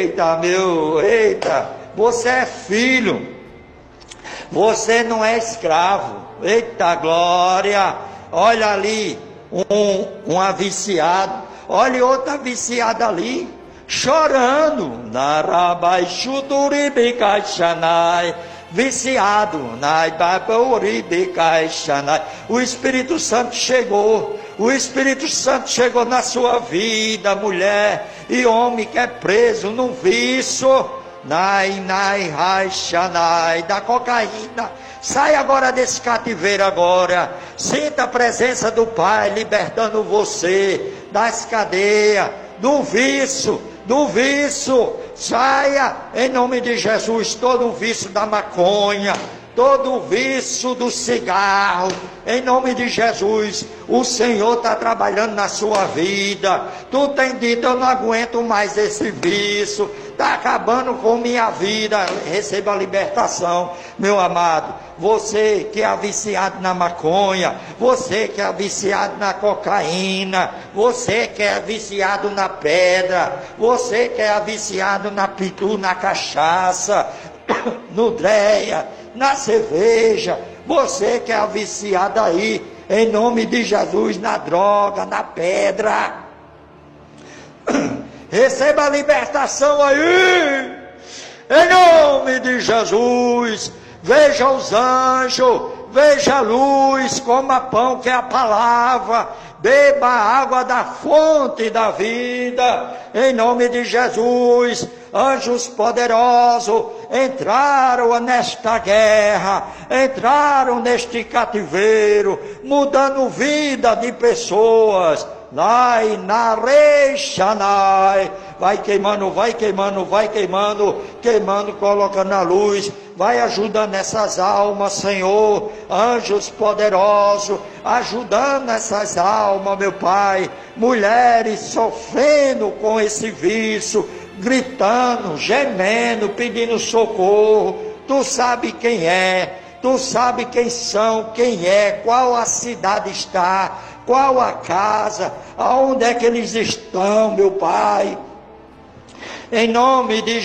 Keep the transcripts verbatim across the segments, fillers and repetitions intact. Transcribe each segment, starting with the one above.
Eita, meu, eita, você é filho, você não é escravo. Eita glória, olha ali, um, uma viciada, olha outra viciada ali, chorando, viciado, o Espírito Santo chegou, o Espírito Santo chegou na sua vida, mulher e homem que é preso no vício, nai, nai, rai, xanai, da cocaína. Sai agora desse cativeiro agora, sinta a presença do Pai libertando você das cadeias, do vício, do vício. Saia em nome de Jesus todo o vício da maconha, todo o vício do cigarro, em nome de Jesus. O Senhor está trabalhando na sua vida. Tu tem dito, eu não aguento mais esse vício, está acabando com minha vida. Receba a libertação, meu amado. Você que é viciado na maconha, você que é viciado na cocaína, você que é viciado na pedra, você que é viciado na pitu, na cachaça, no dreia, na cerveja, você que é viciado aí, em nome de Jesus, na droga, na pedra, receba a libertação aí, em nome de Jesus. Veja os anjos, veja a luz, coma pão que é a palavra, beba a água da fonte da vida, em nome de Jesus. Anjos poderosos entraram nesta guerra, entraram neste cativeiro, mudando vida de pessoas. Nai, narei, xanai, vai queimando, vai queimando, vai queimando, queimando, coloca na luz, vai ajudando essas almas, Senhor, anjos poderosos, ajudando essas almas, meu Pai, mulheres sofrendo com esse vício, gritando, gemendo, pedindo socorro. Tu sabe quem é, tu sabe quem são, quem é, qual a cidade está, qual a casa, aonde é que eles estão, meu Pai, em nome de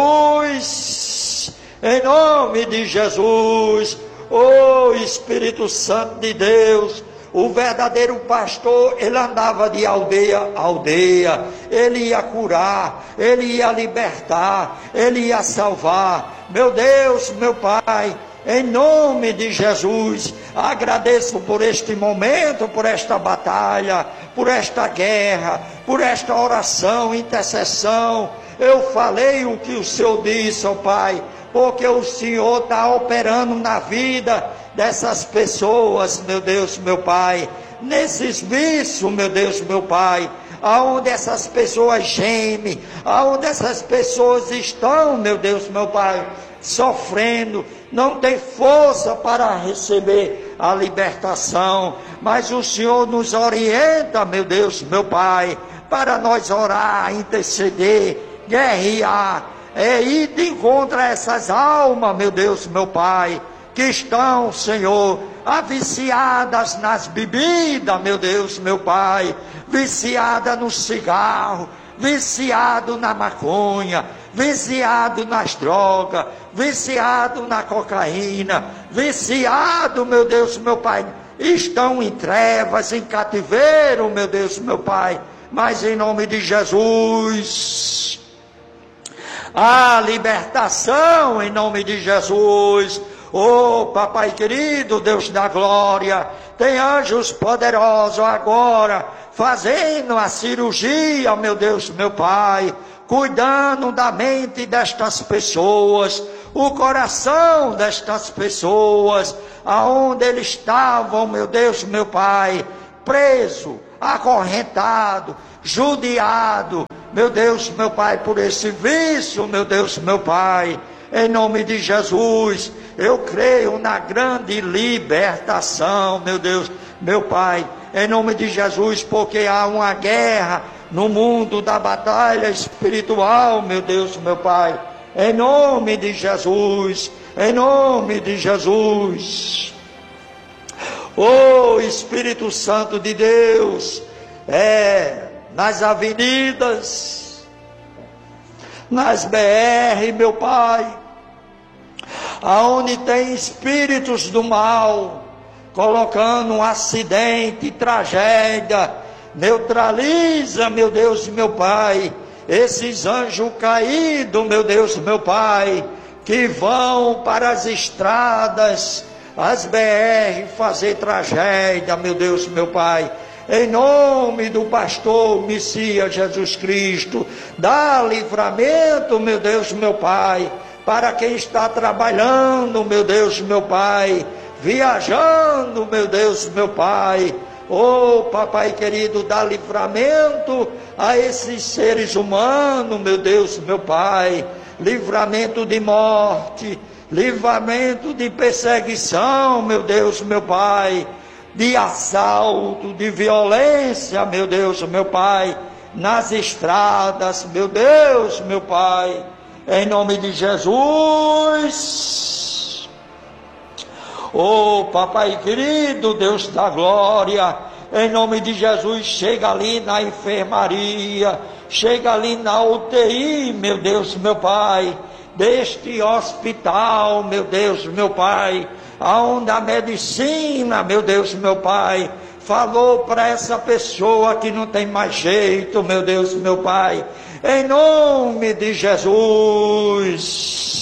Jesus, em nome de Jesus. Oh Espírito Santo de Deus, o verdadeiro pastor, ele andava de aldeia a aldeia, ele ia curar, ele ia libertar, ele ia salvar. Meu Deus, meu Pai, em nome de Jesus, agradeço por este momento, por esta batalha, por esta guerra, por esta oração, intercessão. Eu falei o que o Senhor disse, ó Pai, porque o Senhor está operando na vida dessas pessoas, meu Deus, meu Pai, nesses vícios, meu Deus, meu Pai, aonde essas pessoas gemem, aonde essas pessoas estão, meu Deus, meu Pai, sofrendo, não tem força para receber a libertação, mas o Senhor nos orienta, meu Deus, meu Pai, para nós orar, interceder, guerrear, é ir de encontro a essas almas, meu Deus, meu Pai, que estão, Senhor, viciadas nas bebidas, meu Deus, meu Pai, viciada no cigarro, viciado na maconha, viciado nas drogas, viciado na cocaína, viciado, meu Deus, meu Pai, estão em trevas, em cativeiro, meu Deus, meu Pai, mas em nome de Jesus, a libertação em nome de Jesus. Oh, papai querido, Deus da glória, tem anjos poderosos agora, fazendo a cirurgia, meu Deus, meu Pai, cuidando da mente destas pessoas, o coração destas pessoas, aonde eles estavam, meu Deus, meu Pai, preso, acorrentado, judiado, meu Deus, meu Pai, por esse vício, meu Deus, meu Pai, em nome de Jesus, eu creio na grande libertação, meu Deus, meu Pai, em nome de Jesus, porque há uma guerra no mundo da batalha espiritual, meu Deus, meu Pai, em nome de Jesus, em nome de Jesus. Oh Espírito Santo de Deus, é nas avenidas, nas B R, meu Pai, aonde tem espíritos do mal, colocando um acidente, tragédia, neutraliza, meu Deus, meu Pai, esses anjos caídos, meu Deus, meu Pai, que vão para as estradas, as B R, fazer tragédia, meu Deus, meu Pai. Em nome do pastor Messias Jesus Cristo, dá livramento, meu Deus, meu Pai, para quem está trabalhando, meu Deus, meu Pai, viajando, meu Deus, meu Pai. Oh, papai querido, dá livramento a esses seres humanos, meu Deus, meu Pai. Livramento de morte, livramento de perseguição, meu Deus, meu Pai. De assalto, de violência, meu Deus, meu Pai. Nas estradas, meu Deus, meu Pai. Em nome de Jesus. Oh, papai querido, Deus da glória, em nome de Jesus, chega ali na enfermaria, chega ali na U T I, meu Deus, meu Pai, deste hospital, meu Deus, meu Pai, aonde a medicina, meu Deus, meu Pai, falou para essa pessoa que não tem mais jeito, meu Deus, meu Pai, em nome de Jesus.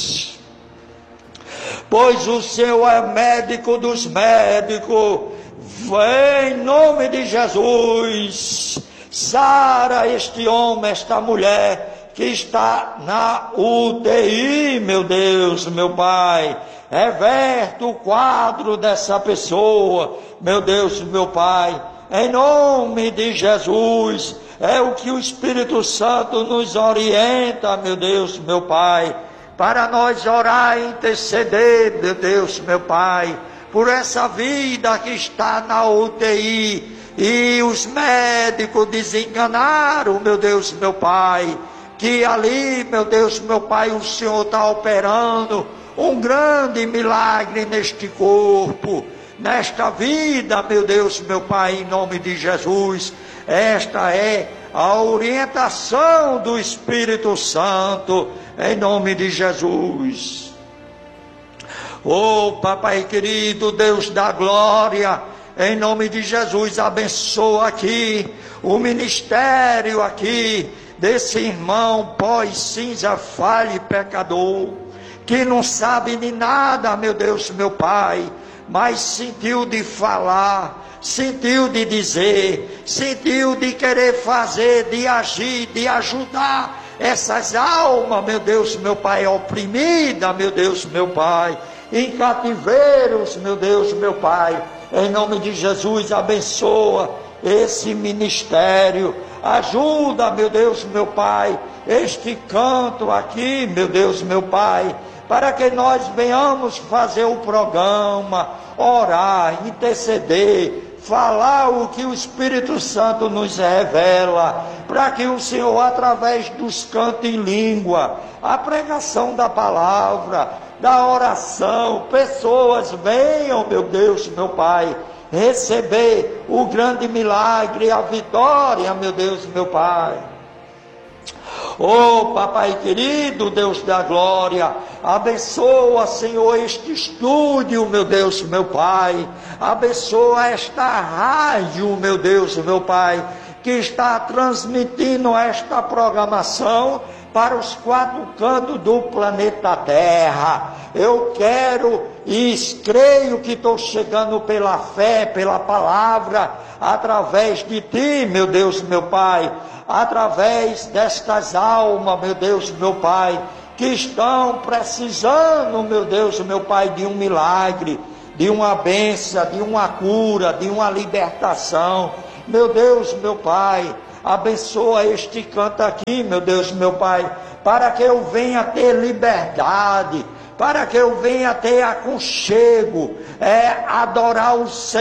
Pois o Senhor é médico dos médicos, vem em nome de Jesus, sara este homem, esta mulher que está na U T I, meu Deus, meu Pai, reverte o quadro dessa pessoa, meu Deus, meu Pai, em nome de Jesus, é o que o Espírito Santo nos orienta, meu Deus, meu Pai, para nós orar e interceder, meu Deus, meu Pai, por essa vida que está na U T I, e os médicos desenganaram, meu Deus, meu Pai, que ali, meu Deus, meu Pai, o Senhor está operando um grande milagre neste corpo, nesta vida, meu Deus, meu Pai, em nome de Jesus. Esta é a orientação do Espírito Santo, em nome de Jesus. Oh, papai querido, Deus da glória, em nome de Jesus, abençoa aqui o ministério aqui desse irmão pós-cinza, falho e pecador, que não sabe de nada, meu Deus, meu Pai, mas sentiu de falar, sentiu de dizer, sentiu de querer fazer, de agir, de ajudar essas almas, meu Deus, meu Pai, oprimidas, meu Deus, meu Pai, em cativeiros, meu Deus, meu Pai, em nome de Jesus, abençoa esse ministério, ajuda, meu Deus, meu Pai, este canto aqui, meu Deus, meu Pai, para que nós venhamos fazer o programa, orar, interceder, falar o que o Espírito Santo nos revela, para que o Senhor, através dos cantos em língua, a pregação da palavra, da oração, pessoas venham, meu Deus, meu Pai, receber o grande milagre, a vitória, meu Deus, meu Pai. Oh, papai querido, Deus da glória, abençoa, Senhor, este estúdio, meu Deus, meu Pai, abençoa esta rádio, meu Deus, meu Pai, que está transmitindo esta programação para os quatro cantos do planeta Terra. Eu quero e creio que estou chegando pela fé, pela palavra, através de Ti, meu Deus, meu Pai, através destas almas, meu Deus, meu Pai, que estão precisando, meu Deus, meu Pai, de um milagre, de uma bênção, de uma cura, de uma libertação. Meu Deus, meu Pai, abençoa este canto aqui, meu Deus, meu Pai, para que eu venha ter liberdade, para que eu venha ter aconchego, é, adorar o Senhor.